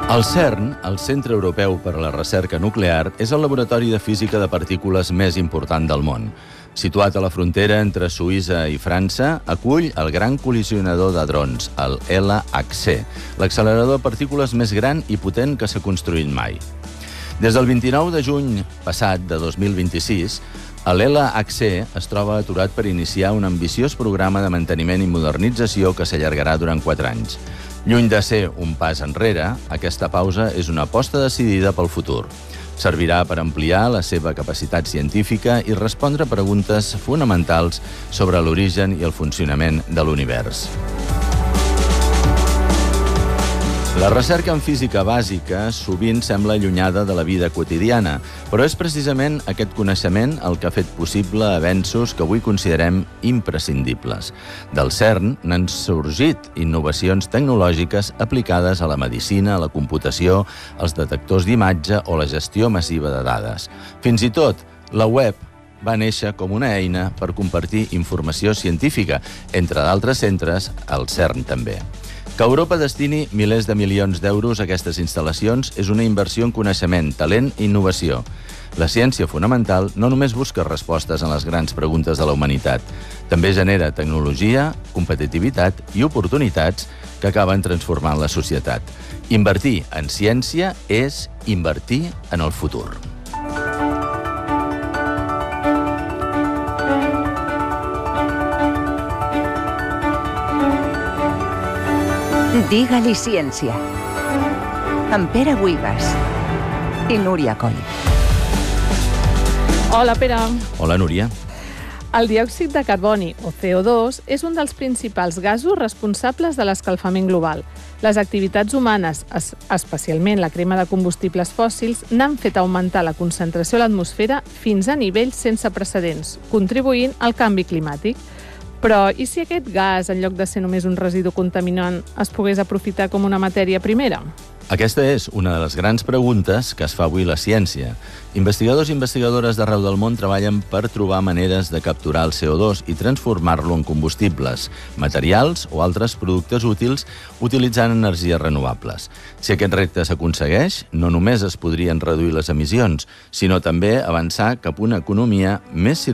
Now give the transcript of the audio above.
El CERN, el Centre Europeu per a la Recerca Nuclear, és el laboratori de física de partícules més important del món. Situat a la frontera entre Suïssa i França, acull el gran col·lisionador d'hadrons, el LHC, l'accelerador de partícules més gran i potent que s'ha construït mai. Des del 29 de juny passat de 2026, l'LHC es troba aturat per iniciar un ambiciós programa de manteniment i modernització que s'allargarà durant 4 anys. Lluny de ser un pas enrere, aquesta pausa és una aposta decidida pel futur. Servirà per ampliar la seva capacitat científica i respondre preguntes fonamentals sobre l'origen i el funcionament de l'univers. La recerca en física bàsica sovint sembla allunyada de la vida quotidiana, però és precisament aquest coneixement el que ha fet possible avenços que avui considerem imprescindibles. Del CERN n'han sorgit innovacions tecnològiques aplicades a la medicina, a la computació, als detectors d'imatge o la gestió massiva de dades. Fins i tot, la web va néixer com una eina per compartir informació científica, entre d'altres centres, el CERN també. Que Europa destini milers de milions d'euros a aquestes instal·lacions és una inversió en coneixement, talent i innovació. La ciència fonamental no només busca respostes en les grans preguntes de la humanitat, també genera tecnologia, competitivitat i oportunitats que acaben transformant la societat. Invertir en ciència és invertir en el futur. Digue-li ciència. Amb Pere Buigas i Núria Coll. Hola, Pere. Hola, Núria. El diòxid de carboni, o CO2, és un dels principals gasos responsables de l'escalfament global. Les activitats humanes, especialment la crema de combustibles fòssils, n'han fet augmentar la concentració a l'atmosfera fins a nivells sense precedents, contribuint al canvi climàtic. Però i si aquest gas, en lloc de ser només un residu contaminant, es pogués aprofitar com una matèria primera? Aquesta és una de les grans preguntes que es fa avui la ciència. Investigadors i investigadores d'arreu del món treballen per trobar maneres de capturar el CO2 i transformar-lo en combustibles, materials o altres productes útils utilitzant energies renovables. Si aquest repte s'aconsegueix, no només es podrien reduir les emissions, sinó també avançar cap a una economia més